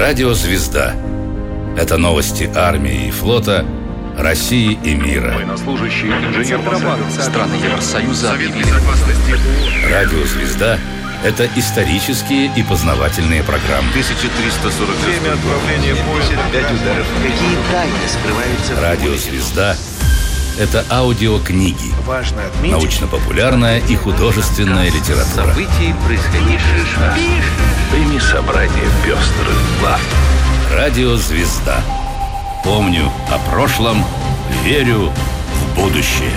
Радио «Звезда». Это новости армии и флота, России и мира. Военнослужащие, инженер страны Евросоюза объявили. Радио «Звезда» — это исторические и познавательные программы. 1340. Время отправления поезда 5 ударов. Какие тайны скрываются? Радио «Звезда» — это аудиокниги, Важно отметить, научно-популярная и художественная литература. события, происходившие с нами. Прими собрание пестрых глав. Радио «Звезда». Помню о прошлом, верю в будущее.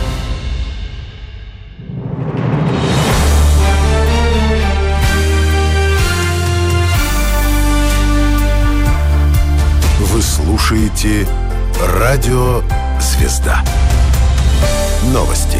Вы слушаете Радио «Звезда». Новости.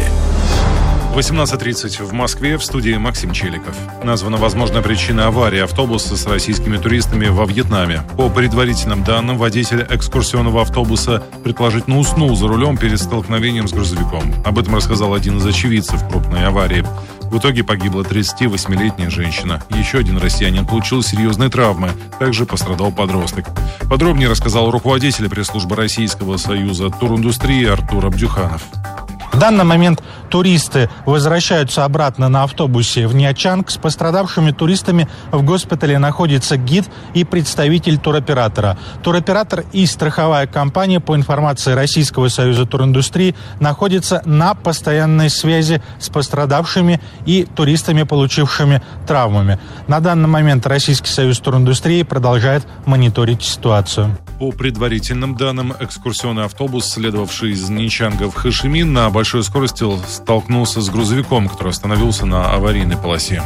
18:30 в Москве, в студии Максим Челиков. Названа возможная причина аварии автобуса с российскими туристами во Вьетнаме. По предварительным данным, водитель экскурсионного автобуса предположительно уснул за рулем перед столкновением с грузовиком. Об этом рассказал один из очевидцев крупной аварии. В итоге погибла 38-летняя женщина. Еще один россиянин получил серьезные травмы. Также пострадал подросток. Подробнее рассказал руководитель пресс-службы Российского союза туриндустрии Артур Абдюханов. В данный момент туристы возвращаются обратно на автобусе в Нячанг. С пострадавшими туристами в госпитале находится гид и представитель туроператора. Туроператор и страховая компания, по информации Российского союза туриндустрии, находятся на постоянной связи с пострадавшими и туристами, получившими травмами. На данный момент Российский союз туриндустрии продолжает мониторить ситуацию. По предварительным данным, экскурсионный автобус, следовавший из Нячанга в Хошимин, на большой скорости столкнулся с грузовиком, который остановился на аварийной полосе.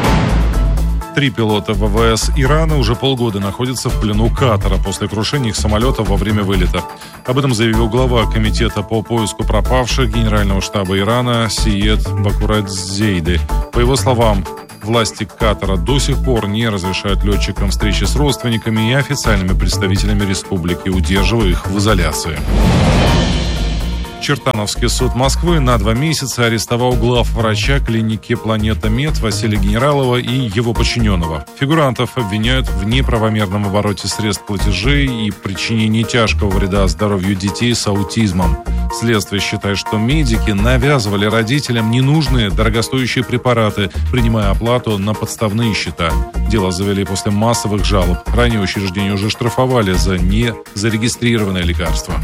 3 пилота ВВС Ирана уже полгода находятся в плену Катара после крушения их самолета во время вылета. Об этом заявил глава комитета по поиску пропавших Генерального штаба Ирана Сиед Бакурадзейды. По его словам, власти Катара до сих пор не разрешают летчикам встречи с родственниками и официальными представителями республики, удерживая их в изоляции. Чертановский суд Москвы на 2 месяца арестовал главврача клиники «Планета Мед» Василия Генералова и его подчиненного. Фигурантов обвиняют в неправомерном обороте средств платежей и причинении тяжкого вреда здоровью детей с аутизмом. Следствие считает, что медики навязывали родителям ненужные дорогостоящие препараты, принимая оплату на подставные счета. Дело завели после массовых жалоб. Ранее учреждения уже штрафовали за незарегистрированное лекарство.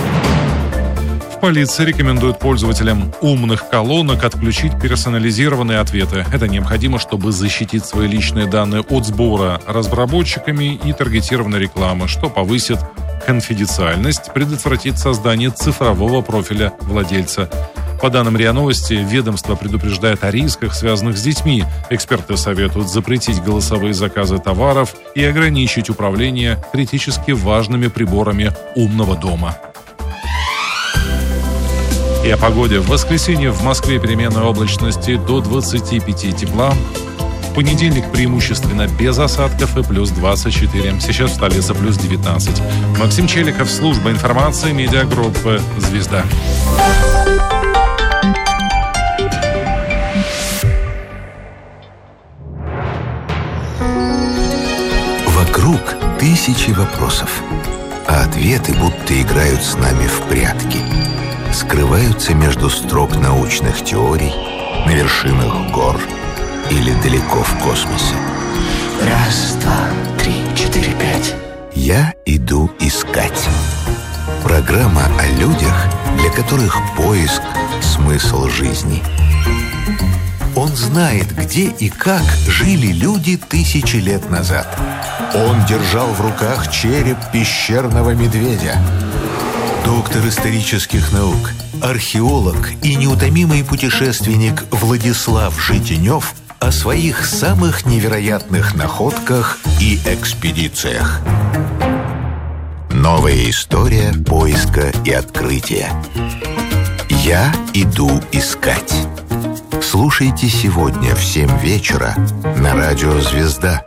Полиция рекомендует пользователям умных колонок отключить персонализированные ответы. Это необходимо, чтобы защитить свои личные данные от сбора разработчиками и таргетированной рекламы, что повысит конфиденциальность, предотвратит создание цифрового профиля владельца. По данным РИА Новости, ведомство предупреждает о рисках, связанных с детьми. Эксперты советуют запретить голосовые заказы товаров и ограничить управление критически важными приборами умного дома. И о погоде. В воскресенье в Москве переменная облачности до 25 тепла. В понедельник преимущественно без осадков и плюс 24. Сейчас в столице плюс 19. Максим Челиков, служба информации, медиагруппы «Звезда». Вокруг тысячи вопросов, а ответы будто играют с нами в прятки. Скрываются между строк научных теорий, на вершинах гор или далеко в космосе. 1, 2, 3, 4, 5. Я иду искать. Программа о людях, для которых поиск – смысл жизни. Он знает, где и как жили люди 1000 лет назад. Он держал в руках череп пещерного медведя. Доктор исторических наук, археолог и неутомимый путешественник Владислав Житинев о своих самых невероятных находках и экспедициях. Новая история поиска и открытия. Я иду искать. Слушайте сегодня в 7 вечера на радио «Звезда».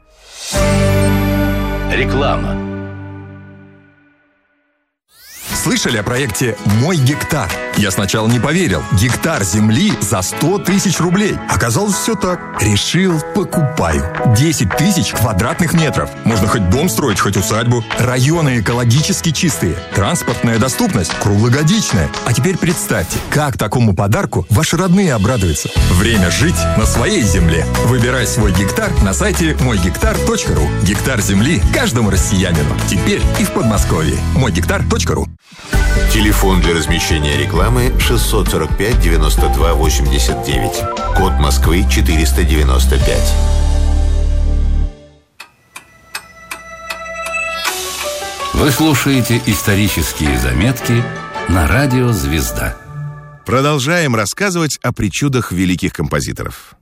Реклама. Слышали о проекте «Мой гектар»? Я сначала не поверил. Гектар земли за 100 тысяч рублей. Оказалось, все так. Решил, покупаю. 10 тысяч квадратных метров. Можно хоть дом строить, хоть усадьбу. Районы экологически чистые. Транспортная доступность круглогодичная. А теперь представьте, как такому подарку ваши родные обрадуются. Время жить на своей земле. Выбирай свой гектар на сайте мойгектар.ру. Гектар земли каждому россиянину. Теперь и в Подмосковье. мойгектар.ру. Телефон для размещения рекламы 645 92 89. Код Москвы 495. Вы слушаете исторические заметки на радио «Звезда». Продолжаем рассказывать о причудах великих композиторов.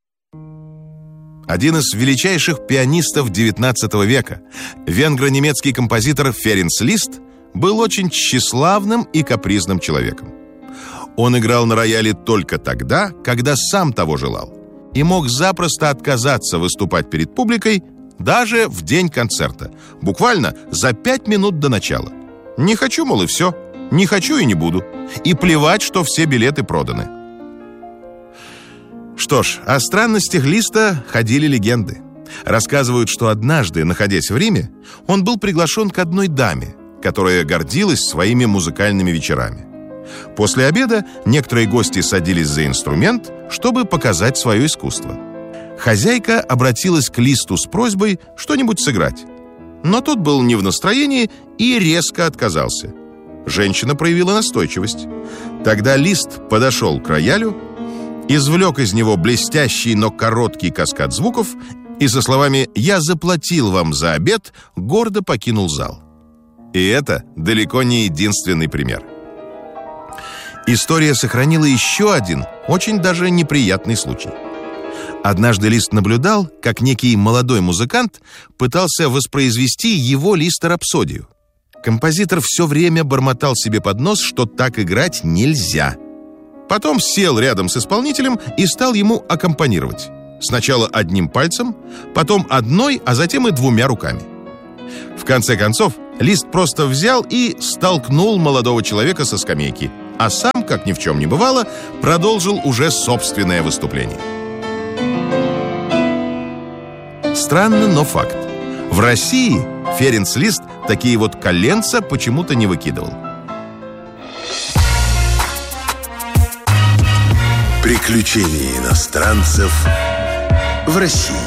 Один из величайших пианистов XIX века, венгро-немецкий композитор Ференц Лист, был очень тщеславным и капризным человеком. Он играл на рояле только тогда, когда сам того желал, и мог запросто отказаться выступать перед публикой даже в день концерта, буквально за 5 минут до начала. Не хочу, мол, и все. Не хочу и не буду. И плевать, что все билеты проданы. Что ж, о странностях Листа ходили легенды. Рассказывают, что однажды, находясь в Риме, он был приглашен к одной даме, которая гордилась своими музыкальными вечерами. После обеда некоторые гости садились за инструмент, чтобы показать свое искусство. Хозяйка обратилась к Листу с просьбой что-нибудь сыграть. Но тот был не в настроении и резко отказался. Женщина проявила настойчивость. Тогда Лист подошел к роялю, извлек из него блестящий, но короткий каскад звуков и со словами «Я заплатил вам за обед» гордо покинул зал. И это далеко не единственный пример. История сохранила еще один, очень даже неприятный случай. Однажды Лист наблюдал, как некий молодой музыкант пытался воспроизвести его Листа-рапсодию. Композитор все время бормотал себе под нос, что так играть нельзя. Потом сел рядом с исполнителем и стал ему аккомпанировать. Сначала одним пальцем, потом одной, а затем и 2 руками. В конце концов, Лист просто взял и столкнул молодого человека со скамейки, а сам, как ни в чем не бывало, продолжил уже собственное выступление. Странно, но факт. В России Ференц Лист такие вот коленца почему-то не выкидывал. Приключения иностранцев в России.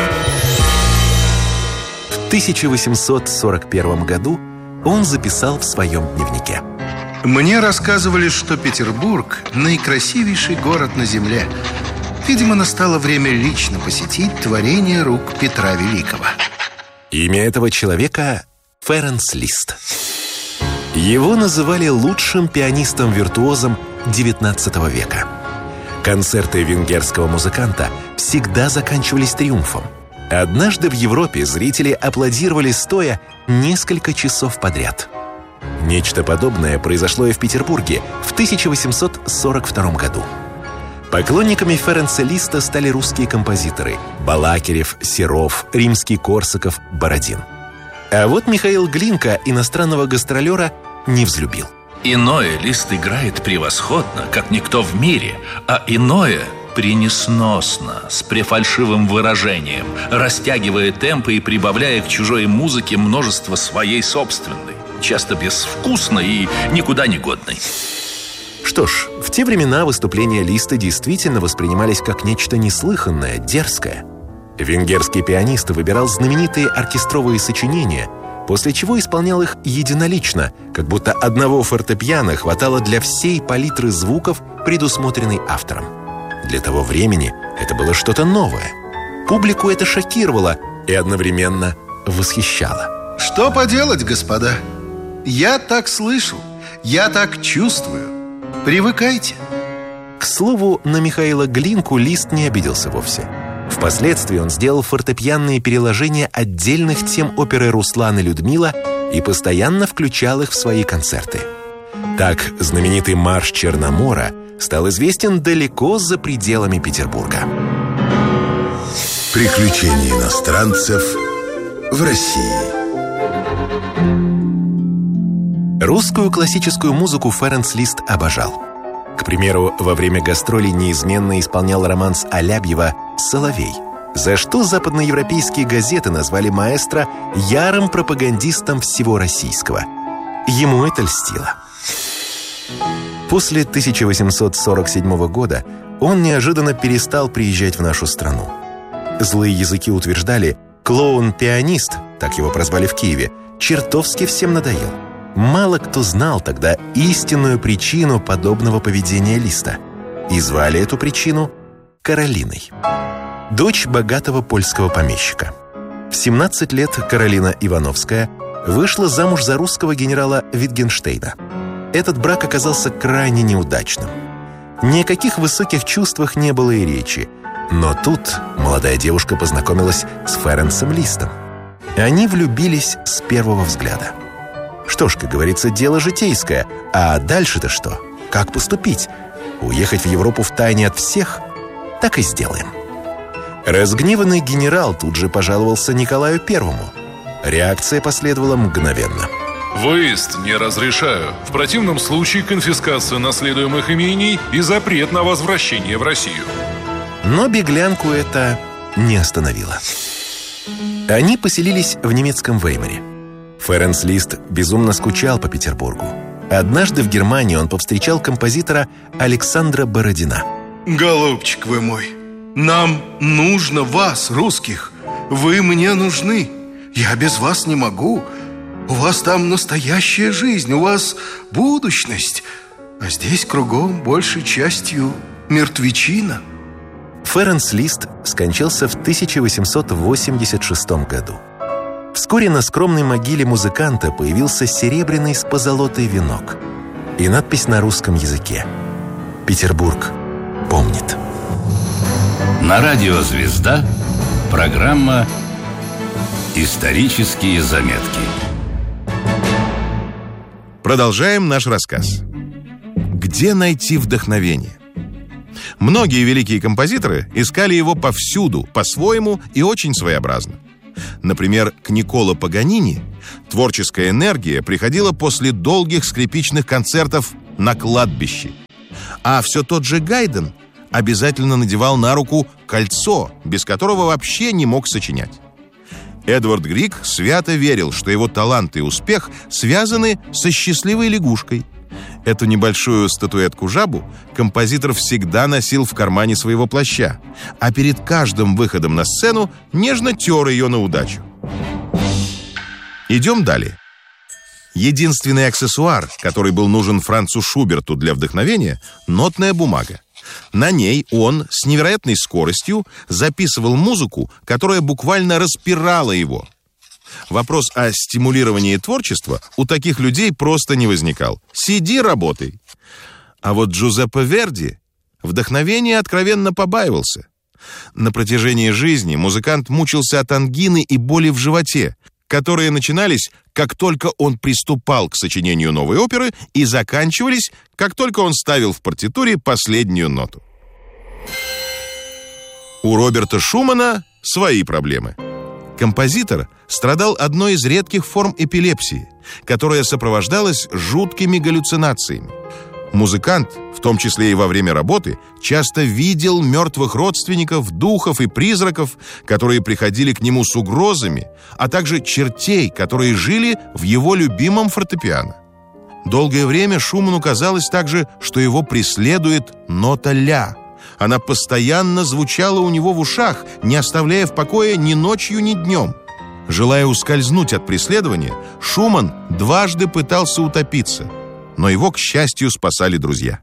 В 1841 году он записал в своем дневнике: «Мне рассказывали, что Петербург – наикрасивейший город на земле. Видимо, настало время лично посетить творение рук Петра Великого». Имя этого человека – Ференц Лист. Его называли лучшим пианистом-виртуозом XIX века. Концерты венгерского музыканта всегда заканчивались триумфом. Однажды в Европе зрители аплодировали стоя несколько часов подряд. Нечто подобное произошло и в Петербурге в 1842 году. Поклонниками Ференца Листа стали русские композиторы Балакирев, Серов, Римский-Корсаков, Бородин. А вот Михаил Глинка иностранного гастролера не взлюбил. Иное Лист играет превосходно, как никто в мире, а иное пренесносно, с префальшивым выражением, растягивая темпы и прибавляя к чужой музыке множество своей собственной, часто безвкусной и никуда не годной. Что ж, в те времена выступления Листа действительно воспринимались как нечто неслыханное, дерзкое. Венгерский пианист выбирал знаменитые оркестровые сочинения, после чего исполнял их единолично, как будто одного фортепиано хватало для всей палитры звуков, предусмотренной автором. Для того времени это было что-то новое. Публику это шокировало и одновременно восхищало. Что поделать, господа? Я так слышу, я так чувствую. Привыкайте. К слову, на Михаила Глинку Лист не обиделся вовсе. Впоследствии он сделал фортепианные переложения отдельных тем оперы «Руслан и Людмила» и постоянно включал их в свои концерты. Так знаменитый марш Черномора стал известен далеко за пределами Петербурга. Приключения иностранцев в России. Русскую классическую музыку Ференц Лист обожал. К примеру, во время гастролей неизменно исполнял романс Алябьева «Соловей», за что западноевропейские газеты назвали маэстро ярым пропагандистом всего российского. Ему это льстило. После 1847 года он неожиданно перестал приезжать в нашу страну. Злые языки утверждали, клоун-пианист, так его прозвали в Киеве, чертовски всем надоел. Мало кто знал тогда истинную причину подобного поведения Листа. И звали эту причину Каролиной. Дочь богатого польского помещика. В 17 лет Каролина Ивановская вышла замуж за русского генерала Витгенштейна. Этот брак оказался крайне неудачным. Ни о каких высоких чувствах не было и речи. Но тут молодая девушка познакомилась с Ференцем Листом. Они влюбились с первого взгляда. Что ж, как говорится, дело житейское. А дальше-то что? Как поступить? Уехать в Европу втайне от всех? Так и сделаем. Разгневанный генерал тут же пожаловался Николаю Первому. Реакция последовала мгновенно. Выезд не разрешаю. В противном случае конфискация наследуемых имений и запрет на возвращение в Россию. Но беглянку это не остановило. Они поселились в немецком Веймаре. Ференц Лист безумно скучал по Петербургу. Однажды в Германии он повстречал композитора Александра Бородина. Голубчик вы мой, нам нужно вас, русских. Вы мне нужны. Я без вас не могу. У вас там настоящая жизнь, у вас будущность. А здесь кругом большей частью мертвечина. Ференц Лист скончался в 1886 году. Вскоре на скромной могиле музыканта появился серебряный с позолотой венок и надпись на русском языке: «Петербург помнит». На радио «Звезда» программа «Исторические заметки». Продолжаем наш рассказ. Где найти вдохновение? Многие великие композиторы искали его повсюду, по-своему и очень своеобразно. Например, к Никколо Паганини творческая энергия приходила после долгих скрипичных концертов на кладбище. А все тот же Гайден обязательно надевал на руку кольцо, без которого вообще не мог сочинять. Эдвард Григ свято верил, что его талант и успех связаны со счастливой лягушкой. Эту небольшую статуэтку-жабу композитор всегда носил в кармане своего плаща, а перед каждым выходом на сцену нежно тер ее на удачу. Идем далее. Единственный аксессуар, который был нужен Францу Шуберту для вдохновения – нотная бумага. На ней он с невероятной скоростью записывал музыку, которая буквально распирала его. Вопрос о стимулировании творчества у таких людей просто не возникал. Сиди, работай. А вот Джузеппе Верди вдохновения откровенно побаивался. На протяжении жизни музыкант мучился от ангины и боли в животе, которые начинались, как только он приступал к сочинению новой оперы, и заканчивались, как только он ставил в партитуре последнюю ноту. У Роберта Шумана свои проблемы. Композитор страдал одной из редких форм эпилепсии, которая сопровождалась жуткими галлюцинациями. Музыкант, в том числе и во время работы, часто видел мертвых родственников, духов и призраков, которые приходили к нему с угрозами, а также чертей, которые жили в его любимом фортепиано. Долгое время Шуману казалось также, что его преследует нота ля. Она постоянно звучала у него в ушах, не оставляя в покое ни ночью, ни днем. Желая ускользнуть от преследования, Шуман дважды пытался утопиться, но его, к счастью, спасали друзья.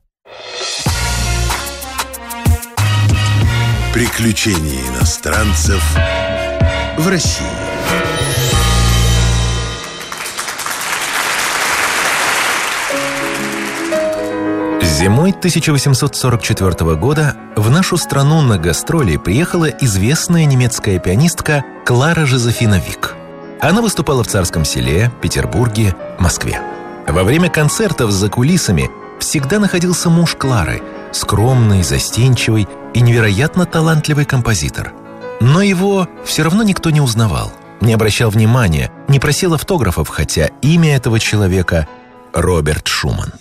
Приключения иностранцев в России. Зимой 1844 года в нашу страну на гастроли приехала известная немецкая пианистка Клара Жозефина Вик. Она выступала в Царском Селе, Петербурге, Москве. Во время концертов за кулисами всегда находился муж Клары, скромный, застенчивый и невероятно талантливый композитор. Но его все равно никто не узнавал, не обращал внимания, не просил автографов, хотя имя этого человека Роберт Шуман.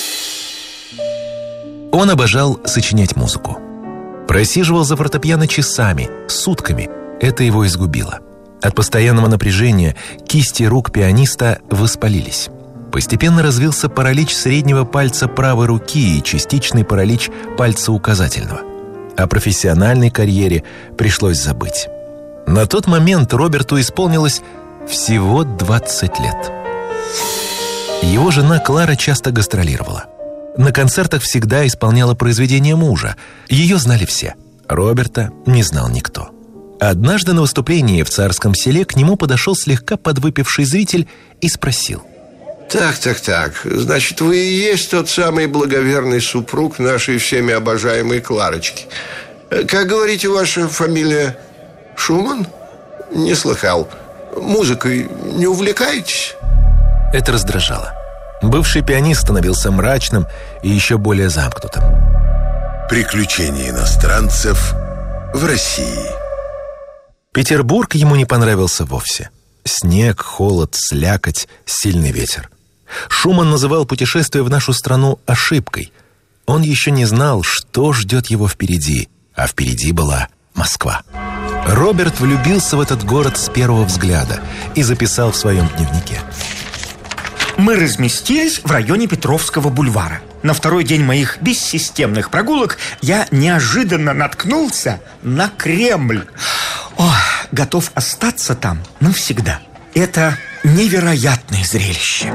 Он обожал сочинять музыку. Просиживал за фортепиано часами, сутками. Это его изгубило. От постоянного напряжения кисти рук пианиста воспалились. Постепенно развился паралич среднего пальца правой руки и частичный паралич пальца указательного. О профессиональной карьере пришлось забыть. На тот момент Роберту исполнилось всего 20 лет. Его жена Клара часто гастролировала. На концертах всегда исполняла произведения мужа. Ее знали все. Роберта не знал никто. Однажды на выступлении в Царском Селе к нему подошел слегка подвыпивший зритель и спросил: Так, значит, вы и есть тот самый благоверный супруг нашей всеми обожаемой Кларочки. Как говорите, ваша фамилия Шуман? Не слыхал. Музыкой не увлекаетесь? Это раздражало. Бывший пианист становился мрачным и еще более замкнутым. Приключения иностранцев в России. Петербург ему не понравился вовсе. Снег, холод, слякоть, сильный ветер. Шуман называл путешествие в нашу страну ошибкой. Он еще не знал, что ждет его впереди, а впереди была Москва. Роберт влюбился в этот город с первого взгляда и записал в своем дневнике: Мы разместились в районе Петровского бульвара. На второй день моих бессистемных прогулок я неожиданно наткнулся на Кремль. Готов остаться там навсегда. Это невероятное зрелище.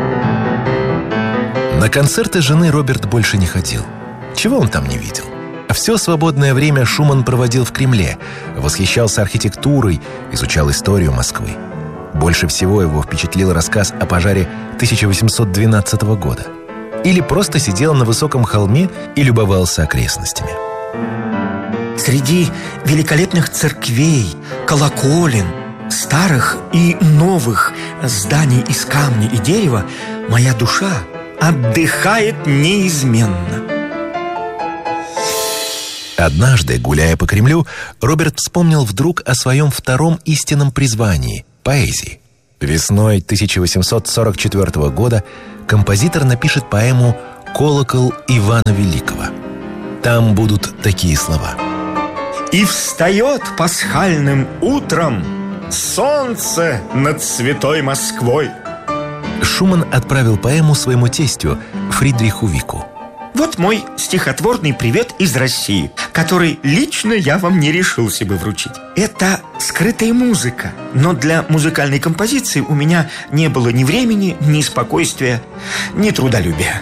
На концерты жены Роберт больше не ходил. Чего он там не видел? Все свободное время Шуман проводил в Кремле, восхищался архитектурой, изучал историю Москвы. Больше всего его впечатлил рассказ о пожаре 1812 года. Или просто сидел на высоком холме и любовался окрестностями. Среди великолепных церквей, колоколен, старых и новых зданий из камня и дерева моя душа отдыхает неизменно. Однажды, гуляя по Кремлю, Роберт вспомнил вдруг о своем втором истинном призвании – поэзии. Весной 1844 года композитор напишет поэму «Колокол Ивана Великого». Там будут такие слова: «И встает пасхальным утром солнце над святой Москвой». Шуман отправил поэму своему тестю Фридриху Вику. Вот мой стихотворный привет из России, который лично я вам не решился бы вручить. Это скрытая музыка, но для музыкальной композиции у меня не было ни времени, ни спокойствия, ни трудолюбия.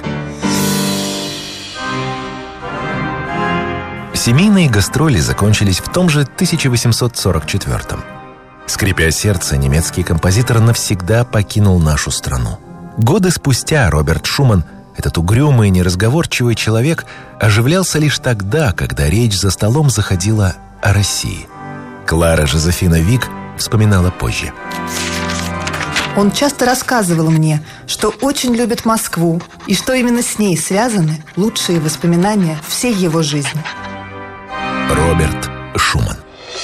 Семейные гастроли закончились в том же 1844-м. Скрипя сердце, немецкий композитор навсегда покинул нашу страну. Годы спустя Роберт Шуман, этот угрюмый и неразговорчивый человек, оживлялся лишь тогда, когда речь за столом заходила о России. Клара Жозефина Вик вспоминала позже. Он часто рассказывал мне, что очень любит Москву и что именно с ней связаны лучшие воспоминания всей его жизни. Роберт Шуман.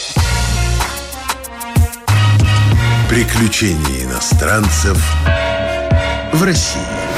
Приключения иностранцев в России.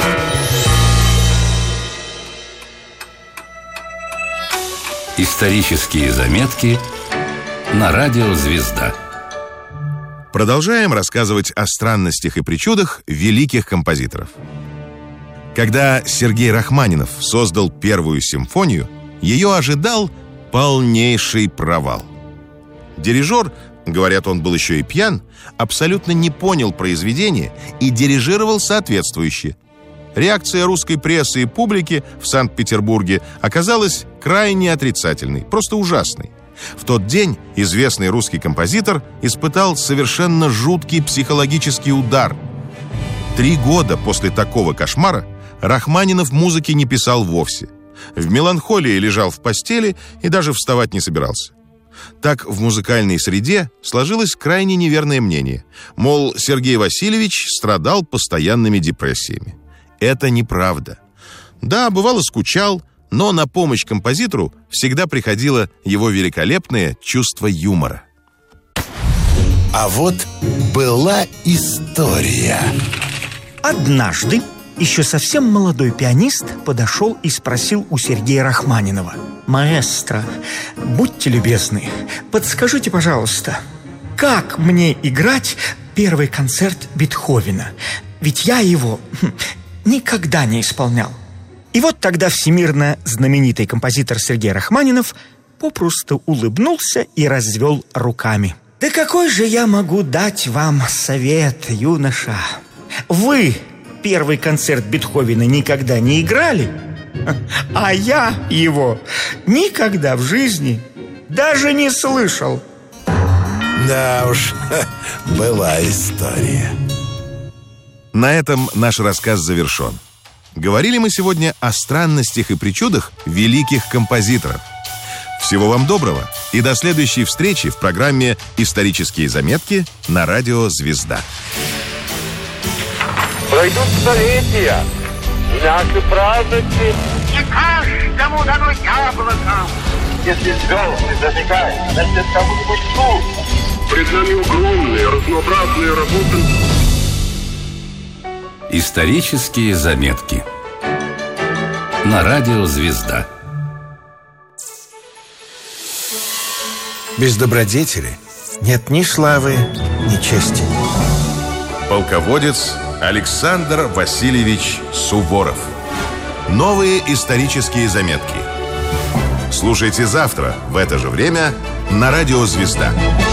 Исторические заметки на радио «Звезда». Продолжаем рассказывать о странностях и причудах великих композиторов. Когда Сергей Рахманинов создал первую симфонию, ее ожидал полнейший провал. Дирижер, говорят, он был еще и пьян, абсолютно не понял произведения и дирижировал соответствующе. Реакция русской прессы и публики в Санкт-Петербурге оказалась крайне отрицательной, просто ужасной. В тот день известный русский композитор испытал совершенно жуткий психологический удар. 3 года после такого кошмара Рахманинов музыки не писал вовсе. В меланхолии лежал в постели и даже вставать не собирался. Так в музыкальной среде сложилось крайне неверное мнение. Мол, Сергей Васильевич страдал постоянными депрессиями. Это неправда. Да, бывало скучал, но на помощь композитору всегда приходило его великолепное чувство юмора. А вот была история. Однажды Еще совсем молодой пианист подошел и спросил у Сергея Рахманинова: «Маэстро, будьте любезны, подскажите, пожалуйста, как мне играть первый концерт Бетховена? Ведь я его никогда не исполнял». И вот тогда всемирно знаменитый композитор Сергей Рахманинов попросту улыбнулся и развел руками. «Да какой же я могу дать вам совет, юноша? Вы первый концерт Бетховена никогда не играли, а я его никогда в жизни даже не слышал». Да уж, была история. На этом наш рассказ завершен. Говорили мы сегодня о странностях и причудах великих композиторов. Всего вам доброго и до следующей встречи в программе «Исторические заметки» на радио «Звезда». Пройдут столетия, и наши праздники не каждому дано яблоко. Если звезды зажигают, значит, кому-нибудь тут. Пред нами огромные, разнообразные работы. Исторические заметки на радио «Звезда». Без добродетели нет ни славы, ни чести. Полководец Александр Васильевич Суворов. Новые исторические заметки. Слушайте завтра в это же время на радио «Звезда».